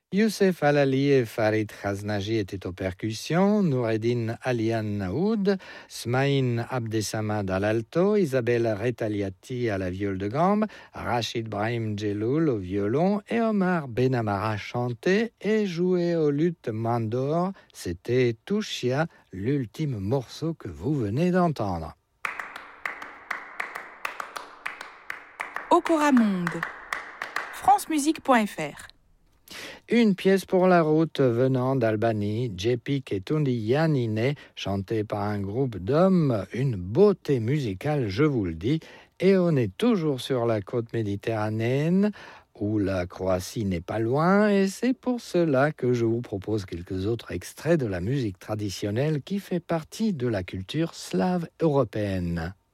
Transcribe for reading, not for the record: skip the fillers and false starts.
Youssef Halali et Farid Khaznaji étaient aux percussions, Noureddin Alian Naoud, Smaïn Abdesamad à l'alto, Isabelle Retaliati à la viole de gambe, Rachid Brahim Djeloul au violon et Omar Benamara chantait et jouait au luth mandor. C'était Touchia, l'ultime morceau que vous venez d'entendre. Okora Monde, francemusique.fr. Une pièce pour la route venant d'Albanie, Jepik et Tundi Yanine, chantée par un groupe d'hommes, une beauté musicale, je vous le dis, et on est toujours sur la côte méditerranéenne, où la Croatie n'est pas loin, et c'est pour cela que je vous propose quelques autres extraits de la musique traditionnelle qui fait partie de la culture slave européenne.